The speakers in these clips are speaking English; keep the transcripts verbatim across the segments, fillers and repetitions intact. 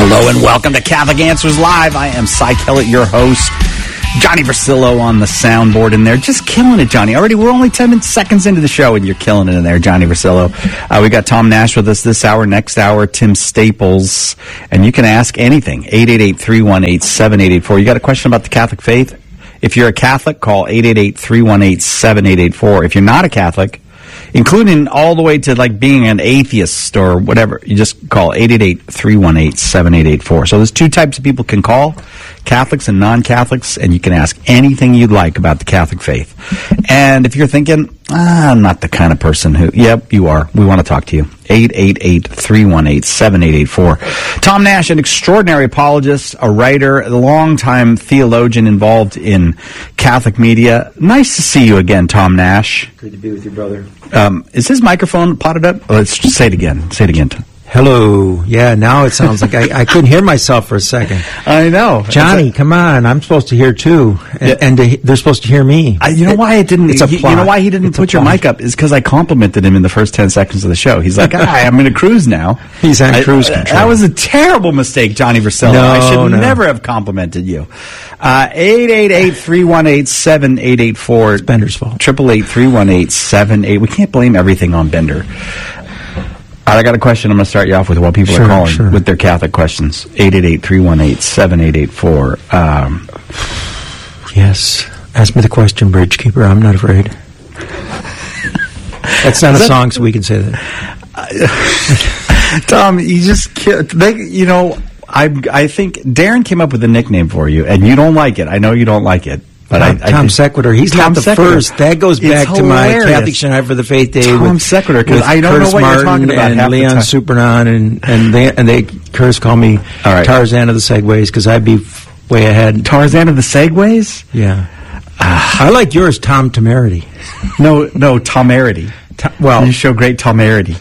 Hello and welcome to Catholic Answers Live. I am Cy Kellett, your host. Johnny Versillo on the soundboard in there. Just killing it, Johnny. Already, we're only ten seconds into the show, and you're killing it in there, Johnny Versillo. Uh, we got Tom Nash with us this hour. Next hour, Tim Staples. And you can ask anything. eight eight eight, three one eight, seven eight eight four. You got a question about the Catholic faith? If you're a Catholic, call eight eight eight, three one eight, seven eight eight four. If you're not a Catholic, including all the way to like being an atheist or whatever, you just call eight eight eight, three one eight, seven eight eight four. So there's two types of people can call, Catholics and non-Catholics, and you can ask anything you'd like about the Catholic faith. And if you're thinking, ah, I'm not the kind of person who, yep, you are. We want to talk to you. eight eight eight, three one eight, seven eight eight four. Tom Nash, an extraordinary apologist, a writer, a longtime theologian involved in Catholic media. Nice to see you again, Tom Nash. Good to be with you, brother. Um, is his microphone potted up? Let's just say it again. Say it again. Hello. Yeah, now it sounds like I, I couldn't hear myself for a second. I know. Johnny, a, come on. I'm supposed to hear too. And, yeah. and to, they're supposed to hear me. I, you know why it didn't? It's a you, plot. You know why he didn't it's put your mic up is because I complimented him in the first ten seconds of the show. He's like, ah, I'm going to cruise now. He's on I, cruise control. That was a terrible mistake, Johnny Versillo. No, I should no. never have complimented you. Uh, eight eight eight, three one eight, seven eight eight four. It's Bender's fault. eight eight eight, three one eight, seven eight. We can't blame everything on Bender. All right, I got a question I'm going to start you off with while people sure, are calling sure. with their Catholic questions. eight eight eight, three one eight, seven eight eight four. Um, yes. Ask me the question, Bridge Keeper. I'm not afraid. That's not a that, song, so we can say that. Tom, you just killed. They, you know, I I think Darren came up with a nickname for you, and you don't like it. I know you don't like it. But Tom, I, I Tom Sequitur. He's Tom not the Sequitur. first. That goes back it's to my hilarious. Catholic United for the Faith Day. Tom with, Sequitur, because I don't Curtis know what Martin you're talking about. And Leon Supernon, and and they and they Curtis call me right. Tarzan of the Segways because I'd be f- way ahead. Tarzan of the Segways? Yeah. Uh, I like yours, Tom Temerity. no, no, Tomerity. To, well, you show great Tomerity.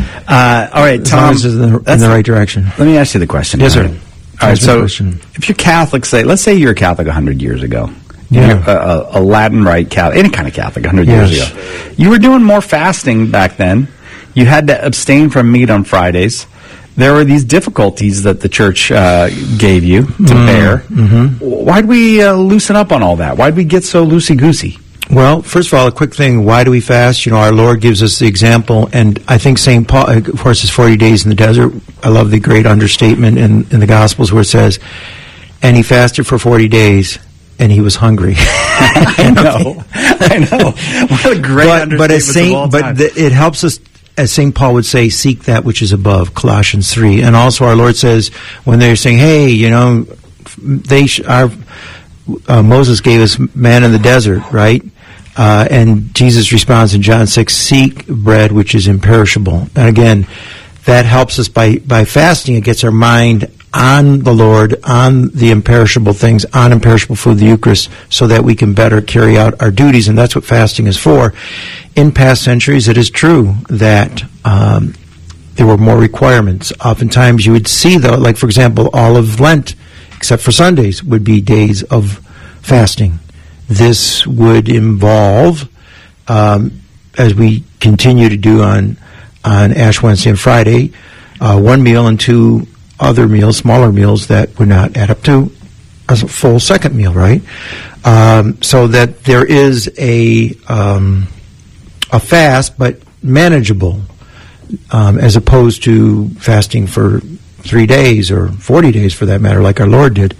Uh, all right, Tom. As long as it's in the, in the right direction. Let me ask you the question. Yes, sir. All right, so if you're Catholic, say, let's say you're a Catholic one hundred years ago. Yeah. A, a, a Latin Rite Catholic, any kind of Catholic one hundred yes. years ago. You were doing more fasting back then. You had to abstain from meat on Fridays. There were these difficulties that the church uh, gave you to mm, bear. Mm-hmm. Why'd we uh, loosen up on all that? Why'd we get so loosey-goosey? Well, first of all, a quick thing. Why do we fast? You know, our Lord gives us the example, and I think Saint Paul, of course, is forty days in the desert. I love the great understatement in, in the Gospels where it says, and he fasted for forty days. And he was hungry. I know. I know. What a great but, understatement but as Saint, of all time. But the, it helps us, as Saint Paul would say, seek that which is above, Colossians three. And also our Lord says, when they're saying, hey, you know, they sh- our, uh, Moses gave us man in the desert, right? Uh, and Jesus responds in John six, seek bread which is imperishable. And again, that helps us by, by fasting. It gets our mind on the Lord, on the imperishable things, on imperishable food, the Eucharist, so that we can better carry out our duties, and that's what fasting is for. In past centuries, it is true that um, there were more requirements. Oftentimes you would see, though, like, for example, all of Lent, except for Sundays, would be days of fasting. This would involve, um, as we continue to do on, on Ash Wednesday and Friday, uh, one meal and two other meals, smaller meals that would not add up to a full second meal, right? Um, so that there is a um, a fast, but manageable, um, as opposed to fasting for three days or forty days, for that matter, like our Lord did.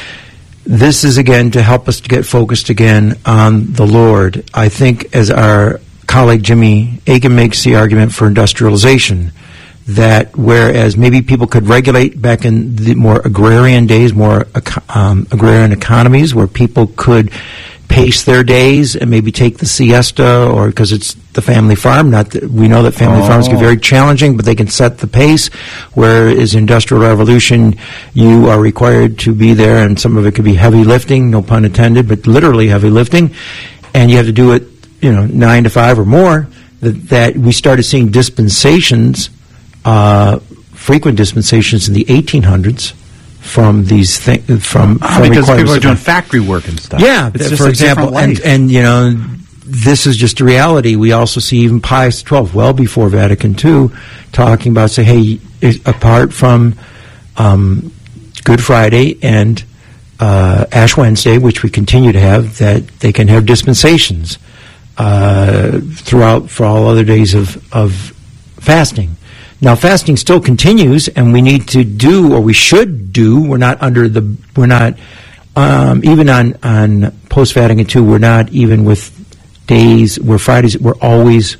This is, again, to help us to get focused again on the Lord. I think, as our colleague Jimmy Akin makes the argument for industrialization, that whereas maybe people could regulate back in the more agrarian days, more um, agrarian economies, where people could pace their days and maybe take the siesta, or because it's the family farm. Not that we know that family oh. farms can be very challenging, but they can set the pace. Whereas industrial revolution, you are required to be there, and some of it could be heavy lifting, no pun intended, but literally heavy lifting, and you have to do it, you know, nine to five or more. That, that we started seeing dispensations. Uh, frequent dispensations in the eighteen hundreds from these things from, oh, from because people are doing of, factory work and stuff. Yeah, it's th- just for example, and, and you know, this is just a reality. We also see even Pius the twelfth, well before Vatican two, talking about, say, hey, apart from um, Good Friday and uh, Ash Wednesday, which we continue to have, that they can have dispensations uh, throughout for all other days of, of fasting. Now, fasting still continues, and we need to do, or we should do. We're not under the. We're not um, even on on post Vatican two. We're not even with days. We're Fridays. We're always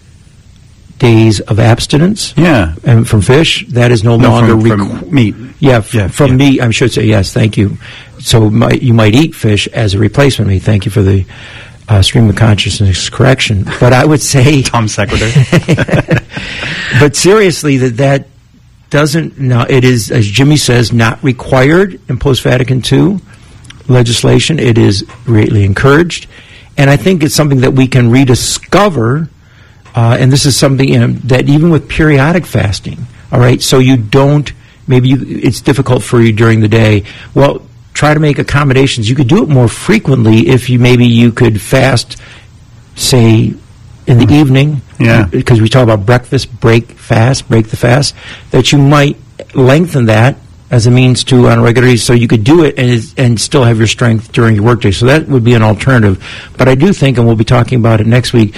days of abstinence. Yeah, and from fish, that is no, no longer from, requ- from meat. Yeah, f- yeah from yeah. meat. I should say yes. Thank you. So my, you might eat fish as a replacement meat. Thank you for the uh, stream of consciousness correction. But I would say Tom Secretary. But seriously, that that doesn't. Now it is, as Jimmy says, not required in post Vatican two legislation. It is greatly encouraged, and I think it's something that we can rediscover. Uh, and this is something, you know, that even with periodic fasting, all right, so you don't, maybe you, it's difficult for you during the day. Well, try to make accommodations. You could do it more frequently if you maybe you could fast, say, in the mm. evening. Yeah. Because we talk about breakfast, break, fast, break the fast, that you might lengthen that as a means to on a regular basis, so you could do it and and still have your strength during your workday. So that would be an alternative. But I do think, and we'll be talking about it next week,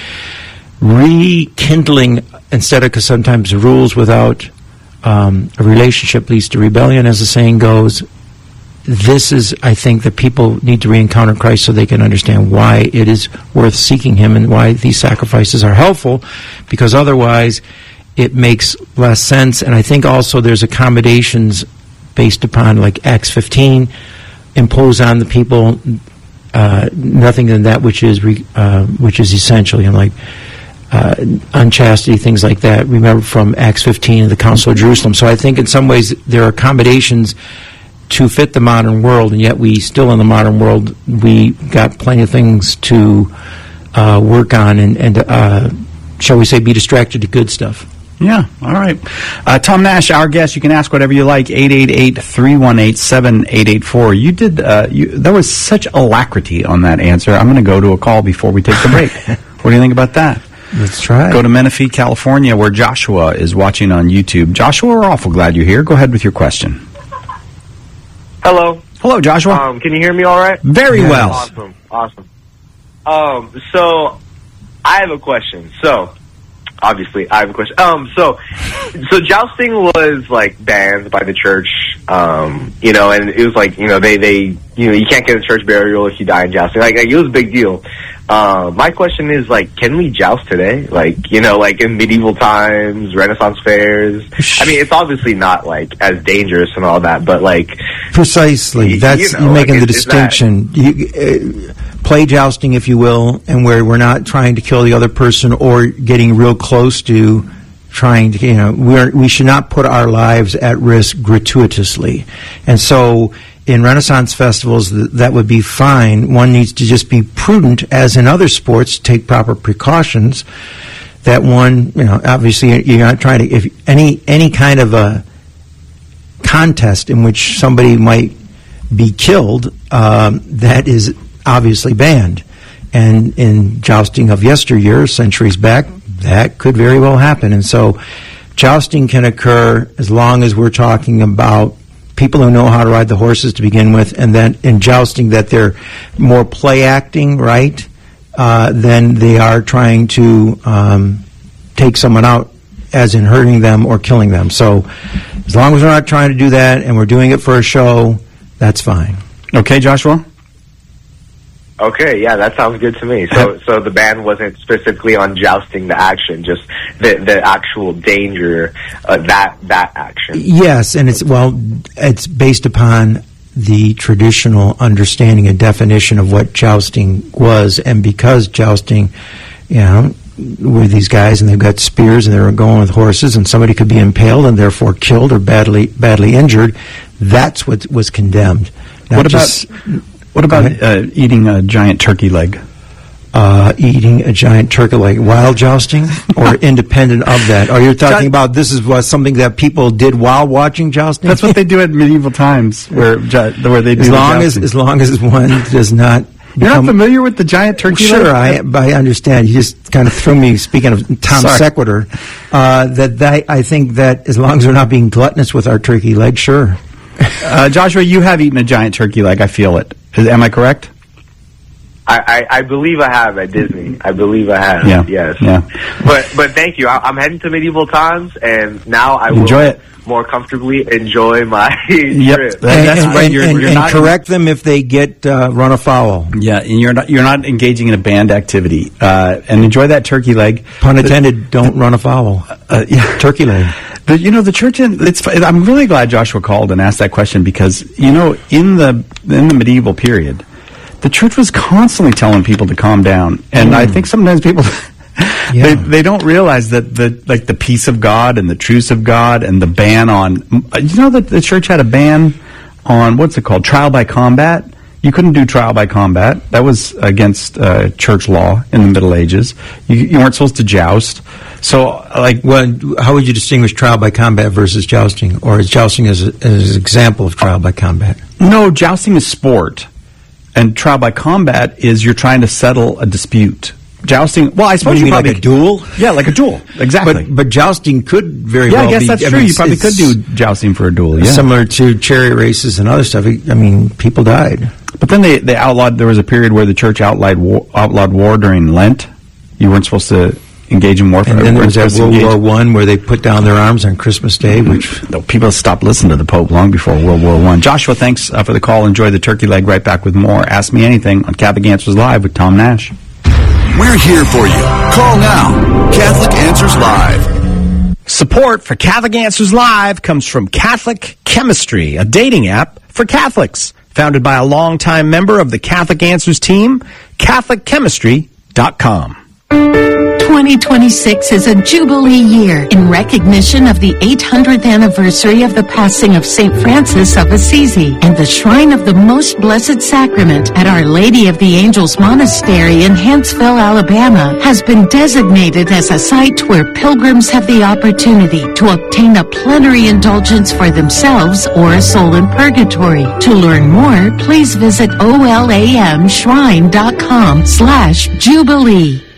rekindling, instead of, because sometimes rules without um, a relationship leads to rebellion, as the saying goes. This is, I think, that people need to re-encounter Christ so they can understand why it is worth seeking Him and why these sacrifices are helpful, because otherwise it makes less sense. And I think also there's accommodations based upon, like Acts fifteen, impose on the people uh, nothing than that which is re, uh, which is essential, you know, like Uh, unchastity, things like that. Remember from Acts fifteen, the Council of Jerusalem. So I think in some ways there are accommodations to fit the modern world, and yet we still in the modern world, we got plenty of things to uh, work on and, and uh, shall we say, be distracted to good stuff. Yeah, all right. Uh, Tom Nash, our guest. You can ask whatever you like. eight eight eight, three one eight, seven eight eight four. You did. Uh, you, there was such alacrity on that answer. I'm going to go to a call before we take the break. What do you think about that? Let's try. Go to Menifee, California, where Joshua is watching on YouTube. Joshua, we're awful glad you're here. Go ahead with your question. Hello. Hello, Joshua. Um, can you hear me all right? Very yes. well. Awesome. Awesome. Um, so, I have a question. So, obviously, I have a question. Um, so, so jousting was, like, banned by the church, um, you know, and it was like, you know, they, they, you know, you can't get a church burial if you die in jousting. Like, like it was a big deal. Uh, my question is, like, can we joust today? Like, you know, like in medieval times, Renaissance fairs. I mean, it's obviously not, like, as dangerous and all that, but, like... Precisely. That's, you know, you're making like, the is, distinction. Is you, uh, play jousting, if you will, and where we're not trying to kill the other person or getting real close to trying to, you know, we're, we should not put our lives at risk gratuitously. And so... in Renaissance festivals, th- that would be fine. One needs to just be prudent, as in other sports, take proper precautions. That one, you know, obviously you're not trying to, if any any kind of a contest in which somebody might be killed, um, that is obviously banned. And in jousting of yesteryear, centuries back, that could very well happen. And so jousting can occur as long as we're talking about people who know how to ride the horses to begin with, and then in jousting that they're more play acting, right, uh, than they are trying to um, take someone out, as in hurting them or killing them. So as long as we're not trying to do that and we're doing it for a show, that's fine. Okay, Joshua? Okay, yeah, that sounds good to me. So, so the ban wasn't specifically on jousting the action, just the the actual danger, uh, that that action. Yes, and it's well, it's based upon the traditional understanding and definition of what jousting was, and because jousting, you know, were these guys and they've got spears and they were going with horses, and somebody could be impaled and therefore killed or badly badly injured. That's what was condemned. Not what about? just, What about uh, eating a giant turkey leg? Uh, eating a giant turkey leg while jousting, or independent of that? Or you're talking about this is was something that people did while watching jousting? That's what they do at medieval times, where where they do as long jousting. as as long as one does not You're become, not familiar with the giant turkey Sure, leg? I, I understand. You just kind of threw me, speaking of Tom Sorry. Sequitur, uh, that, that I think that as long as we're not being gluttonous with our turkey leg, sure. Uh, Joshua, you have eaten a giant turkey leg. I feel it. Is, am I correct? I, I, I believe I have at Disney. I believe I have. Yeah. Yes. Yeah. But but thank you. I, I'm heading to medieval times, and now I will Enjoy it. more comfortably enjoy my Yep. trip. That- that's and, right. And, You're, and- you're and not correct them if they get uh, run afoul. Yeah, and you're not you're not engaging in a banned activity. Uh, and enjoy that turkey leg. Pun intended, don't run afoul. Uh, yeah. Turkey leg. But you know, the church. In, it's. I'm really glad Joshua called and asked that question because you know, in the in the medieval period, the church was constantly telling people to calm down, and Mm. I think sometimes people Yeah. they they don't realize that the like the peace of God and the truce of God and the ban on. You know that the church had a ban on what's it called? Trial by combat. You couldn't do trial by combat. That was against uh, church law in the Middle Ages. You, you weren't supposed to joust. So, like, Well, how would you distinguish trial by combat versus jousting? Or is jousting as, a, as an example of trial by combat? no, jousting is sport, and trial by combat is you're trying to settle a dispute. Jousting, well, I suppose you you mean probably like a duel? Yeah, like a duel, exactly. But, but jousting could very yeah, well I guess be... that's I true. mean, You probably could it's do jousting for a duel. Yeah, Similar to chariot races and other stuff. I mean, people died. but then they, they outlawed. There was a period where the church outlawed war, outlawed war during Lent. You weren't supposed to engage in warfare. And then there weren't was that supposed to World engage- War One where they put down their arms on Christmas Day, which... No, people stopped listening to the Pope long before World War One. Joshua, thanks uh, for the call. Enjoy the turkey leg. Right back with more Ask Me Anything on Catholic Answers Live with Tom Nash. We're here for you. Call now. Catholic Answers Live. Support for Catholic Answers Live comes from Catholic Chemistry, a dating app for Catholics. Founded by a longtime member of the Catholic Answers team, Catholic Chemistry dot com. twenty twenty-six is a Jubilee year in recognition of the eight hundredth anniversary of the passing of Saint Francis of Assisi, and the Shrine of the Most Blessed Sacrament at Our Lady of the Angels Monastery in Huntsville, Alabama, has been designated as a site where pilgrims have the opportunity to obtain a plenary indulgence for themselves or a soul in purgatory. To learn more, please visit O L A M shrine dot com slash Jubilee.